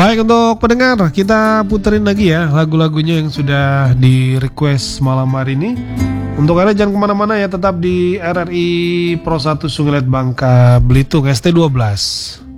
Baik, untuk pendengar, kita puterin lagi ya lagu-lagunya yang sudah di request malam hari ini. Untuk Anda jangan kemana-mana ya, tetap di RRI Pro 1 Sungai Liat Bangka Belitung ST12.